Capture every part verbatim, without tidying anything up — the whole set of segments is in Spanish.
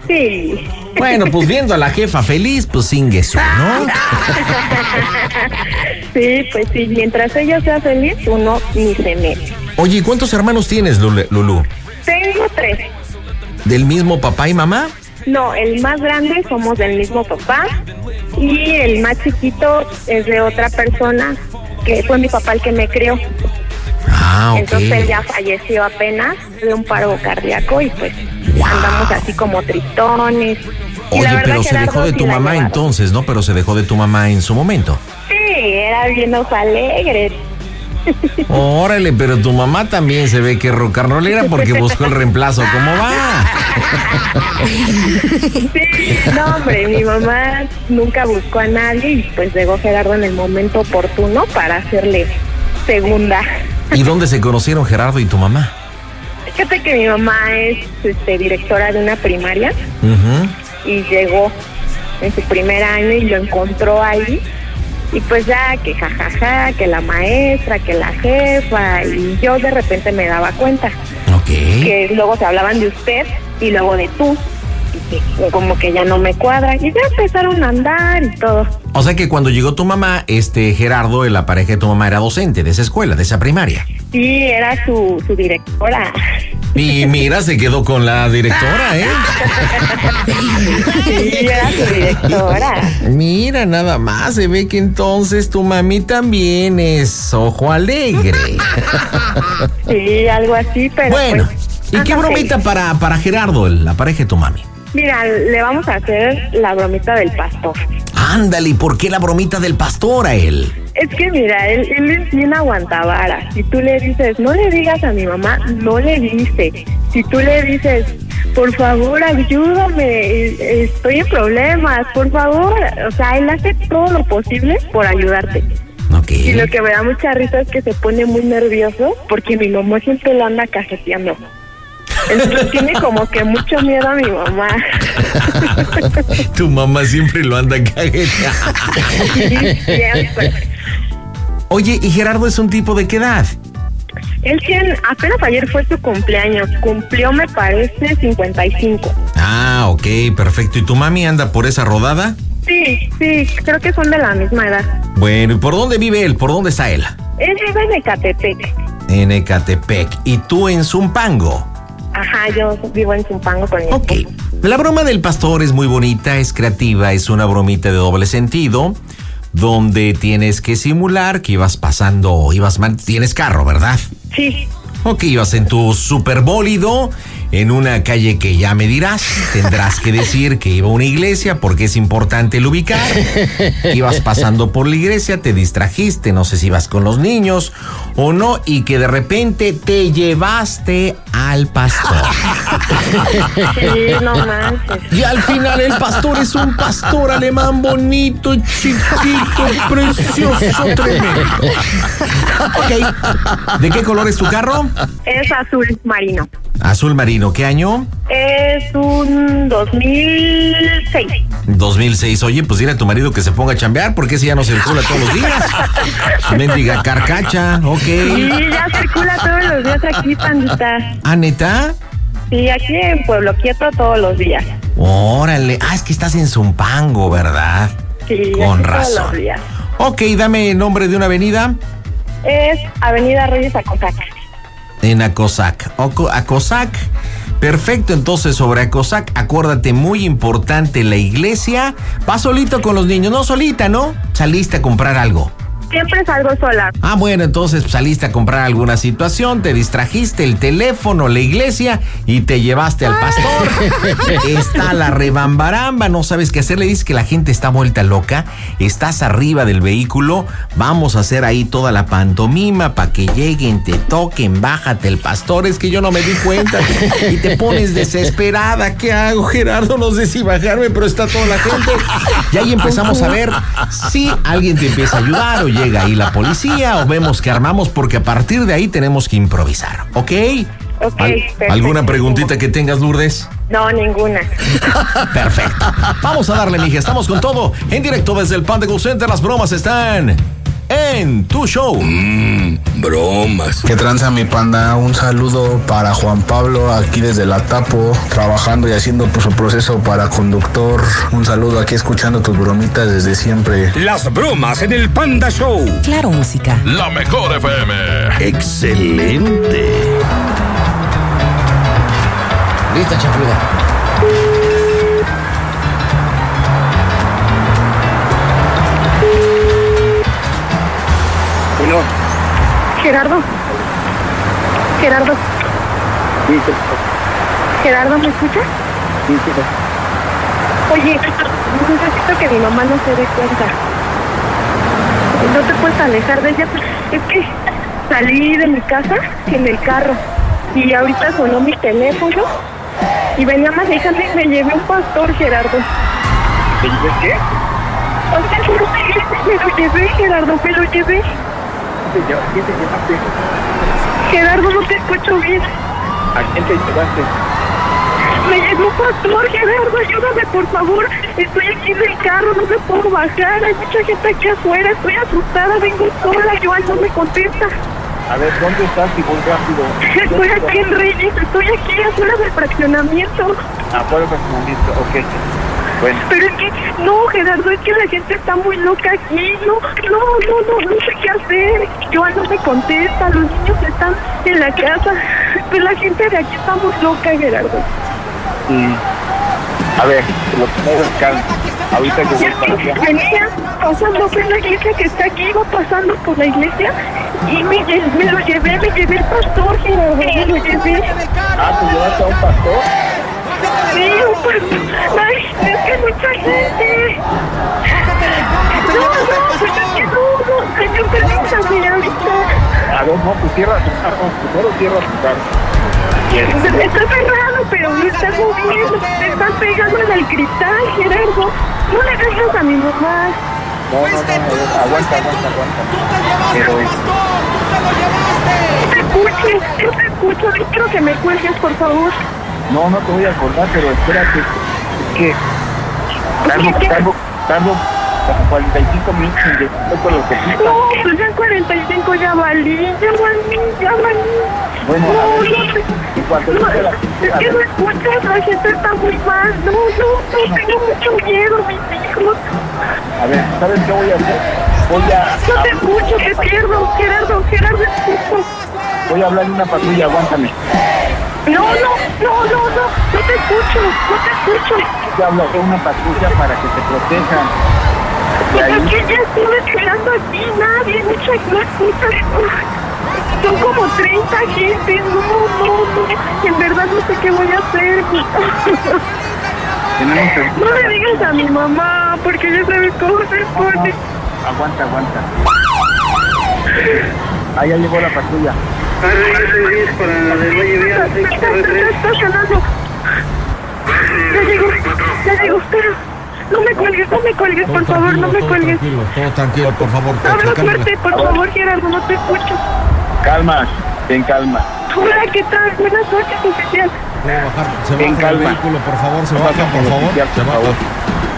Sí. Bueno, pues viendo a la jefa feliz, pues ingueso, ¿no? Sí, pues sí, mientras ella sea feliz, uno ni se mete. Oye, ¿y cuántos hermanos tienes, Lule- Lulú? Tengo tres. ¿Del mismo papá y mamá? No, el más grande somos del mismo papá y el más chiquito es de otra persona, que fue mi papá el que me crió. Ah, ok. Entonces él ya falleció apenas de un paro cardíaco y pues Wow. andamos así como tristones. Y Oye, la verdad, pero se Gerardo, dejó de sí tu la mamá llevaron. entonces, ¿no? Pero se dejó de tu mamá en su momento. Sí, era bien ojo alegre. Órale, pero tu mamá también se ve que es rock and rollera porque buscó el reemplazo. ¿Cómo va? Sí, no, hombre, mi mamá nunca buscó a nadie y pues llegó Gerardo en el momento oportuno para hacerle segunda. ¿Y dónde se conocieron Gerardo y tu mamá? Fíjate que mi mamá es este, directora de una primaria Uh-huh. y llegó en su primer año y lo encontró ahí. Y pues ya que jajaja, que la maestra, que la jefa, y yo de repente me daba cuenta Ok. que luego se hablaban de usted y luego de tú. Y que como que ya no me cuadra. Y ya empezaron a andar y todo. O sea que cuando llegó tu mamá, este Gerardo, la pareja de tu mamá, era docente de esa escuela, de esa primaria. Sí, era su, su directora. Y mira, se quedó con la directora, ¿eh? Sí, era su directora. Mira, nada más, se ve que entonces tu mami también es ojo alegre. Sí, algo así, pero Bueno, pues, ¿y qué ándate. bromita para, para Gerardo, la pareja de tu mami? Mira, le vamos a hacer la bromita del pastor. Ándale, ¿y por qué la bromita del pastor a él? Es que mira, él, él es bien aguantavara. Si tú le dices, no le digas a mi mamá, no le dice. Si tú le dices, por favor, ayúdame, estoy en problemas, por favor. O sea, él hace todo lo posible por ayudarte. Ok. Y lo que me da mucha risa es que se pone muy nervioso porque mi mamá siempre lo anda cajeteando. Entonces tiene como que mucho miedo a mi mamá. Tu mamá siempre lo anda cagueteando. Sí, siempre. Oye, ¿y Gerardo es un tipo de qué edad? Él tiene, apenas ayer fue su cumpleaños, cumplió me parece cincuenta y cinco. Ah, ok, perfecto. ¿Y tu mami anda por esa rodada? Sí, sí, creo que son de la misma edad. Bueno, ¿y por dónde vive él? ¿Por dónde está él? Él vive en Ecatepec. En Ecatepec. ¿Y tú en Zumpango? Ajá, yo vivo en Zumpango con mi Ok. esposo. La broma del pastor es muy bonita, es creativa, es una bromita de doble sentido, donde tienes que simular que ibas pasando, ibas mal, tienes carro, ¿verdad? Sí. Ok, ibas en tu superbólido, en una calle que ya me dirás, tendrás que decir que iba a una iglesia porque es importante el ubicar. Ibas pasando por la iglesia, te distrajiste, no sé si ibas con los niños o no, y que de repente te llevaste al pastor. Sí, no manches. Y al final el pastor es un pastor alemán bonito, chiquito, precioso, tremendo. Ok, ¿de qué color es tu carro? Es azul marino. Azul marino, ¿qué año? Es un dos mil seis. dos mil seis. Oye, pues dile a tu marido que se ponga a chambear porque ese ya no circula todos los días. Mendiga carcacha, ok. Sí, ya circula todos los días aquí, pandita. ¿Ah, neta? Sí, aquí en Pueblo Quieto todos los días. Órale. Ah, es que estás en Zumpango, ¿verdad? Sí, Con aquí razón. todos los días. Ok, dame el nombre de una avenida. Es Avenida Reyes Acosac. En Acosac. Oco- Acosac. Perfecto, entonces sobre Acosac, acuérdate, muy importante, la iglesia. ¿Vas solito con los niños? No, solita, ¿no? Saliste a comprar algo. Siempre salgo sola. Ah, bueno, entonces saliste a comprar alguna situación, te distrajiste, el teléfono, la iglesia y te llevaste al pastor. Está la rebambaramba, no sabes qué hacer, le dices que la gente está vuelta loca, estás arriba del vehículo, vamos a hacer ahí toda la pantomima para que lleguen, te toquen, bájate el pastor, es que yo no me di cuenta y te pones desesperada. ¿Qué hago, Gerardo? No sé si bajarme, pero está toda la gente. Y ahí empezamos a ver si alguien te empieza a ayudar o llega ahí la policía o vemos que armamos, porque a partir de ahí tenemos que improvisar, ¿ok? Ok, ¿Al- perfecto. ¿Alguna preguntita que tengas, Lourdes? No, ninguna. Perfecto. Vamos a darle, mija. Estamos con todo. En directo desde el Panda Call Center. Las bromas están en tu show. Mmm, bromas. Que tranza mi panda, un saludo para Juan Pablo aquí desde la Tapo, trabajando y haciendo su proceso para conductor. Un saludo aquí escuchando tus bromitas desde siempre. Las bromas en el Panda Show. Claro, música. La mejor F M. Excelente. Lista, chapuda. Bueno. Gerardo. Gerardo. Sí, sí. Gerardo, ¿me escuchas? Sí, sí. Oye, necesito que mi mamá no se dé cuenta. No te puedes alejar de ella. Es que salí de mi casa en el carro y ahorita sonó mi teléfono y venía manejando y me llevé un pastor, Gerardo. ¿Te dices qué? O sea, me lo llevé, Gerardo, me lo llevé. ¿Quién te llevaste? Gerardo, no te escucho bien. ¿A quién te llevaste? Me llegó un pastor, Gerardo, ayúdame, por favor. Estoy aquí en el carro, no me puedo bajar. Hay mucha gente aquí afuera, estoy asustada, vengo sola, Joan no me contesta. A ver, ¿dónde estás? Y voy rápido. Estoy aquí en Reyes, estoy aquí afuera del fraccionamiento. Afuera del fraccionamiento, ok. Bueno. Pero es que, no, Gerardo, es que la gente está muy loca aquí. No, no, no, no, no sé qué hacer. Joan no me contesta, los niños están en la casa. Pero la gente de aquí está muy loca, Gerardo. Mm. A ver, lo primero es calma. Ahorita que voy para allá. Venía pasando por la iglesia que está aquí, iba pasando por la iglesia y me, lle- me lo llevé, me llevé el pastor, Gerardo, me lo llevé. Ah, ¿te llevaste a un pastor? Sí, un pastor. Ay, es que mucha gente. No, no, pues es que no, no, señor, permítame ahorita. A ver, no, pues cierra tu carro. Primero cierra tu carro. Está cerrado, pero no está moviendo. Te están pegando en el cristal, Gerardo. No le dejes a mi mamá. No, no, no, no, aguanta, aguanta, aguanta. Pero es... No te escucho, no te escucho. No quiero que me cuelgues, por favor. No, no te voy a acordar, pero espérate. Es que... Tardo, tardo, tardo como cuarenta y cinco minutos en llegar con los que No, pues ya en cuarenta y cinco ya valí, ya valí, ya valí. Bueno, no, a ver, no, en cuanto no, llegue la es gente, a que no ver. escuchas, la gente está muy mal. No, no, no, tengo mucho miedo, mis hijos. A ver, ¿sabes qué voy a hacer? Voy a... No te escucho, te pierdo, Gerardo, Gerardo, escucho. Voy a hablar de una patrulla, aguántame. No, no, no, no, no, no te escucho, no te escucho. Voy a hablar de una patrulla para que te protejan. Y Pues ahí... es que ya estuve esperando aquí, nadie, mucha, no escucha. Son como treinta gentes, no, no, no. En verdad no sé qué voy a hacer. Tenemos que... No le digas a mi mamá, porque ya sabes cómo se pone. Aguanta, aguanta. Ahí ya llegó la patrulla. Está sonando. Ya llegó, ya llegó, pero no me cuelgues, no me cuelgues, por favor, no me cuelgues. Tranquilo, todo tranquilo, por favor. Habla calma. fuerte, por favor, Gerardo, no te escucho. Calma, ten calma. Hola, ¿qué tal? Buenas noches, oficial. ¿Puedo bajar? Se En baja del calma. vehículo, por favor, se baja, por favor. Oficial, Se por baja. favor.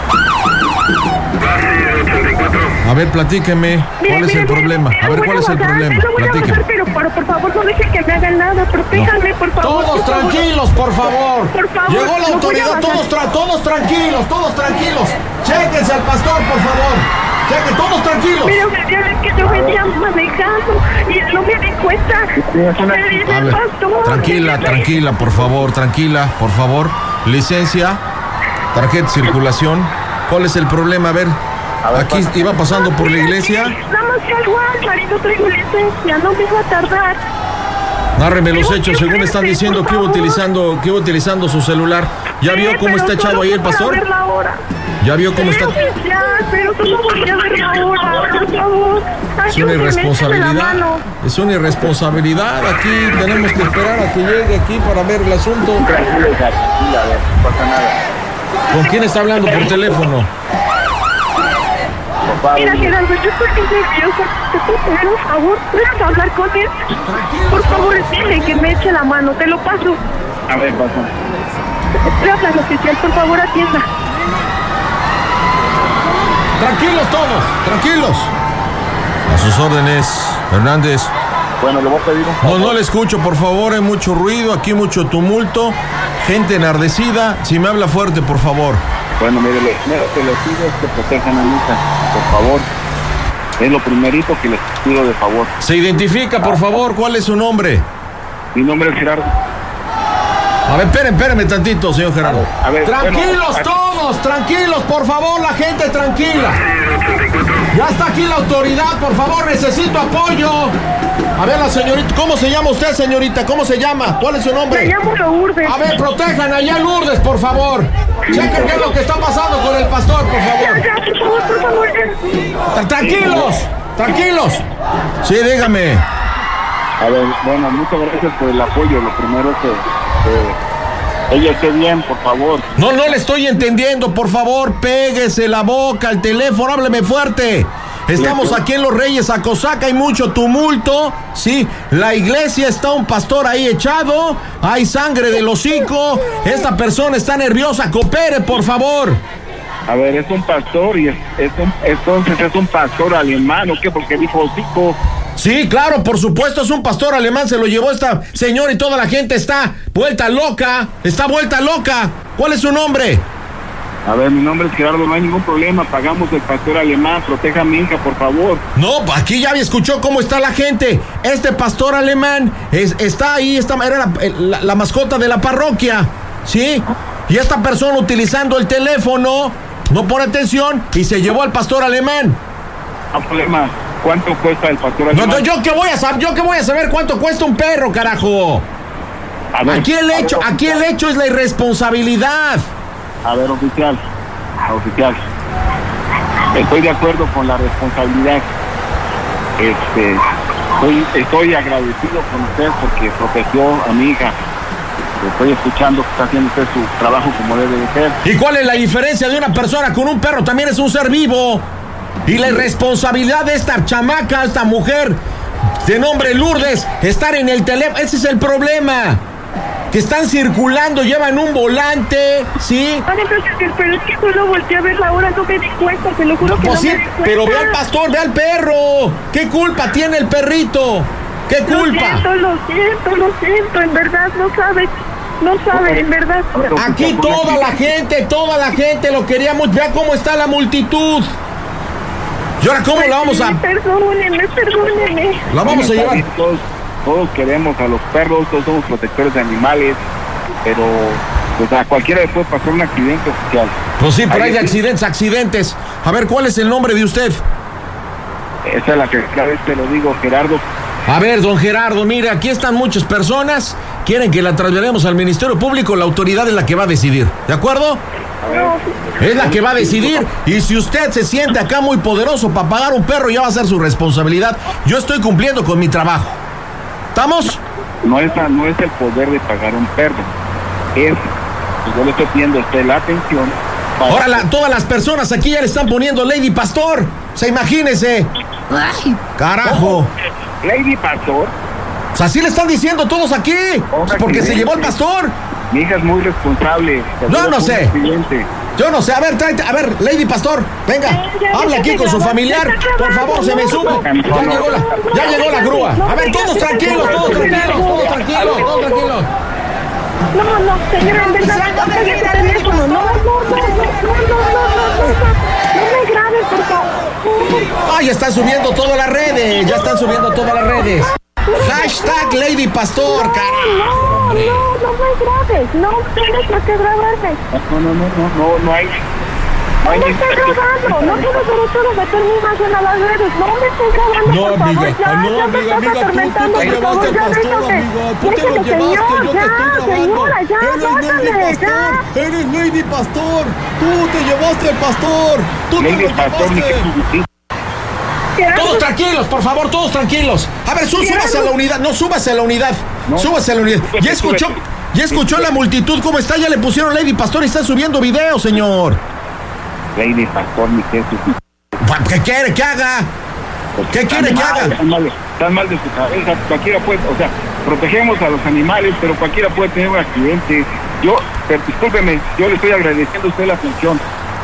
A ver, platíqueme. ¿Cuál es el problema? A ver, ¿cuál es el problema? Platíqueme. Pero por, por favor, no dejen que me hagan nada. Protéjanme, por favor. Todos por favor. tranquilos, por favor. Por favor, Llegó la no voy a autoridad, bajar. todos, tra todos tranquilos, todos tranquilos. Chéquense al pastor, por favor. Chequen, todos tranquilos. Pero ya ves que yo venía manejando y no me di cuenta. es una- Me dice el Hable. pastor. Tranquila, tranquila, por favor, tranquila, por favor. Licencia, tarjeta de circulación. ¿Cuál es el problema? A ver, A ver, aquí pasa. iba pasando por la Mira, iglesia. sí, Nada más que algo al marido traigo licencia, no me iba a tardar. Nárreme los Tengo hechos, que según están verte, diciendo por que iba favor. utilizando, que iba utilizando su celular. ¿Ya Sí, vio cómo pero está echado solo ahí el para pastor? ver la hora. ¿Ya vio cómo Sí, está? oficial, pero solo voy a ver la hora, por favor. Es una Ayúdeme, écheme la irresponsabilidad. mano. Es una irresponsabilidad. Aquí tenemos que esperar a que llegue aquí para ver el asunto. Tranquila, hija, tranquila, a ver, no pasa nada. ¿Con quién está hablando por teléfono? Papá, Mira, oye, Gerardo, yo estoy muy nerviosa. ¿Te puedo pedir un favor? ¿Puedes hablar con él? Por favor, dile que me eche la mano. Te lo paso. a ver, pasa. Estoy hablando, oficial. Por favor, atienda. Tranquilos todos, tranquilos. A sus órdenes, Hernández. Bueno, le voy a pedir un favor. No, no le escucho, por favor, hay mucho ruido, aquí mucho tumulto, gente enardecida. Si me habla fuerte, por favor. Bueno, mire, lo primero que les pido es que protejan a mi hija, por favor. Es lo primerito que les pido de favor. Se identifica, por favor, ¿cuál es su nombre? Mi nombre es Gerardo. A ver, espérenme, espérenme tantito, señor Gerardo. A ver, Tranquilos bueno, todos, tranquilos, por favor, la gente tranquila. Ya está aquí la autoridad, por favor, necesito apoyo. A ver, la señorita, ¿cómo se llama usted, señorita? ¿Cómo se llama? ¿Cuál es su nombre? Me llamo Lourdes. A ver, protejan allá a Lourdes, por favor. Chequen qué es lo que está pasando con el pastor, por favor. Ya, por favor, por favor. Tra- Tranquilos, tranquilos. Sí, dígame. A ver, bueno, muchas gracias por el apoyo. Lo primero es que, que ella esté bien, por favor. No, no le estoy entendiendo, por favor, péguese la boca al teléfono, hábleme fuerte. Estamos aquí en Los Reyes, Acosaca, hay mucho tumulto, sí, la iglesia está un pastor ahí echado, hay sangre del hocico, esta persona está nerviosa, coopere, por favor. A ver, es un pastor y es, es un, entonces es un pastor alemán, ¿o qué? Porque dijo hocico. Sí, claro, por supuesto, es un pastor alemán, se lo llevó esta señora y toda la gente está vuelta loca, está vuelta loca. ¿Cuál es su nombre? A ver, mi nombre es Gerardo, no hay ningún problema, pagamos el pastor alemán, proteja a mi hija, por favor. No, aquí ya escuchó cómo está la gente. Este pastor alemán es, está ahí, esta era la, la, la mascota de la parroquia, ¿sí? Y esta persona utilizando el teléfono no pone atención y se llevó al pastor alemán. No hay problema. ¿Cuánto cuesta el pastor No, alemán? no, yo qué voy a saber, yo qué voy a saber cuánto cuesta un perro, carajo. A ver, Aquí el a ver, hecho, aquí el hecho es la irresponsabilidad. A ver, oficial, oficial, estoy de acuerdo con la responsabilidad. Este, estoy, estoy agradecido con usted porque protegió a mi hija. Estoy escuchando que está haciendo usted su trabajo como debe de ser. ¿Y cuál es la diferencia de una persona con un perro? También es un ser vivo. Y la irresponsabilidad de esta chamaca, esta mujer de nombre Lourdes, estar en el teléfono, ese es el problema. Que están circulando, llevan un volante, ¿sí? Vale, pero, pero es que solo volteé a ver la hora, no me di cuenta, te lo juro que Pues no sí, me di cuenta. pero ve al pastor, ve al perro. ¿Qué culpa tiene el perrito? ¿Qué Lo culpa? siento, lo siento, lo siento, en verdad, no sabes, no sabes, en verdad. Aquí toda la gente, toda la gente lo queríamos. Vea cómo está la multitud. ¿Y ahora cómo la vamos a...? Perdónenme, perdónenme. La vamos a llevar. Todos, todos queremos a los perros, todos somos protectores de animales, pero pues a cualquiera le puede pasar un accidente oficial. Pues sí, pero hay de Ahí- accidentes, accidentes. A ver, ¿cuál es el nombre de usted? Esa es la que cada vez te lo digo, Gerardo. A ver, don Gerardo, mire, aquí están muchas personas. Quieren que la traslademos al Ministerio Público, la autoridad es la que va a decidir. ¿De acuerdo? Es la que va a decidir. Y si usted se siente acá muy poderoso para pagar un perro, ya va a ser su responsabilidad. Yo estoy cumpliendo con mi trabajo. ¿Estamos? No es, no es el poder de pagar un perro, es que yo le estoy pidiendo a usted la atención. para- Ahora la- todas las personas aquí ya le están poniendo Lady Pastor. O sea, imagínese. Carajo. Lady Pastor, O sea, así le están diciendo todos aquí. Pues porque se llevó el pastor. mi hija es muy responsable. No, no Fue un sé. accidente. Yo no sé, a ver, tráete, a ver, Lady Pastor, venga, habla aquí con su familiar, por favor, se me sube. Ya llegó la, ya llegó la grúa. A ver, todos tranquilos, todos tranquilos, todos tranquilos, todos tranquilos. No, no, señora, en verdad, no pegue ese teléfono. No, no, no, no, no, no, no, no, no, no me grabes, por favor. Ay, ya están subiendo todas las redes, ya están subiendo todas las redes. Hashtag Lady Pastor, No, carajo. no, no me grabes. No tienes por qué grabarme. No, no, no, no, no, no hay. No hay No me estoy grabando. No tienes derecho de meter mi imagen a las redes. No me estoy grabando, No, por favor. amiga, Ya, no, ya me amiga, estás amiga, tú- tú atormentando, te por favor, llevaste ya al pastor, déjame. amiga, tú te lo Déjame, llevaste, señor, yo te ya, estoy grabando. señora, ya, Eres Lady bájame, ya. Pastor, eres Lady Pastor, tú te llevaste al pastor, tú te Lady lo Pastor, ni que llevaste. su- Gerardo, Todos tranquilos, por favor, todos tranquilos. A ver, sú- súbase a la unidad, no, súbase a la unidad. No. Súbase a la unidad. Ya escuchó, ya escuchó la multitud cómo está, ya le pusieron Lady Pastor y está subiendo video, señor. Lady Pastor, ni que su- ¿Qué quiere que haga? ¿Qué quiere que haga? Están mal, están mal de su cabeza. Cualquiera puede, o sea, protegemos a los animales, pero cualquiera puede tener un accidente. Yo, pero, discúlpeme, yo le estoy agradeciendo a usted la atención,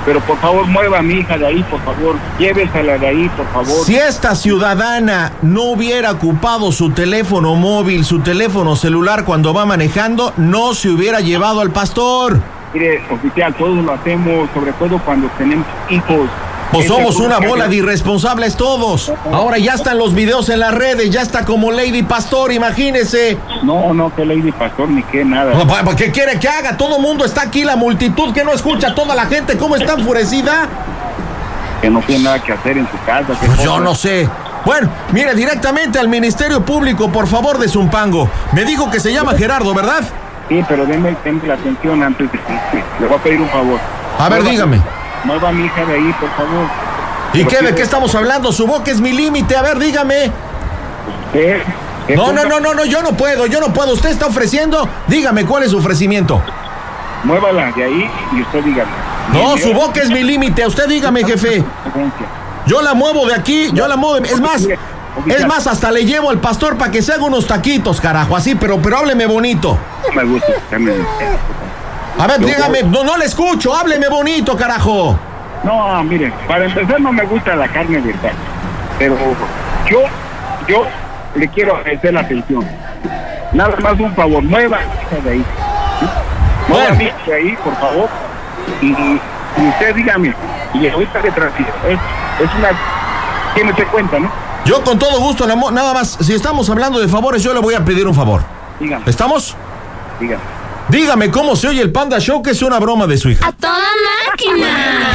pero por favor mueva a mi hija de ahí, por favor, llévesela de ahí, por favor. Si esta ciudadana no hubiera ocupado su teléfono móvil, su teléfono celular cuando va manejando, no se hubiera llevado al pastor. Mire, oficial, todos lo hacemos, sobre todo cuando tenemos hijos. Pues Ese somos una que- bola de irresponsables todos. Ahora ya están los videos en las redes, ya está como Lady Pastor, imagínese. No, no, que Lady Pastor ni que nada. ¿Qué quiere que haga? Todo el mundo está aquí, la multitud que no escucha, toda la gente, ¿cómo está enfurecida? Que no tiene nada que hacer en su casa. que Pues yo cosa. no sé. Bueno, mire, directamente al Ministerio Público, por favor, de Zumpango. Me dijo que se llama Gerardo, ¿verdad? Sí, pero denme, denme la atención antes de que... Le voy a pedir un favor. A ver, Mueva- dígame. Mueva a mi hija de ahí, por favor. ¿Y qué, de Porque- qué estamos hablando? Su boca es mi límite, a ver, dígame. ¿Qué? ¿Qué No, cosa? no, no, no, no, yo no puedo, yo no puedo. Usted está ofreciendo, dígame cuál es su ofrecimiento. Muévala de ahí y usted dígame. No, Bien, su boca es mi límite, usted dígame, jefe. Yo la muevo de aquí, yo la muevo de... Es más, es más, hasta le llevo al pastor para que se haga unos taquitos, carajo, así, pero, pero hábleme bonito. No me gusta. Déjame- A ver, Yo dígame, voy. no, no le escucho, hábleme bonito, carajo. No, mire, para empezar no me gusta la carne de cerdo, pero yo, yo le quiero agradecer la atención. Nada más un favor, mueva de ahí. ¿Sí? Mueva Bueno. de ahí, por favor. Y, y usted dígame, y ahorita le transfiero. Es, es una... Tiene usted cuenta, ¿no? Yo con todo gusto, la mo- nada más, si estamos hablando de favores, yo le voy a pedir un favor. Dígame, ¿Estamos? dígame. Dígame cómo se oye el Panda Show, que es una broma de su hija. ¡A toda máquina!